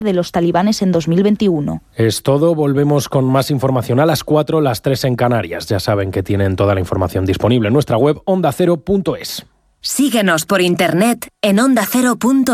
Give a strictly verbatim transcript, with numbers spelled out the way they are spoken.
de los talibanes en dos mil veintiuno. Es todo, volvemos con más información a las cuatro, las tres en Canarias. Ya saben que tienen toda la información disponible en nuestra web onda cero punto es. Síguenos por internet en onda cero punto es.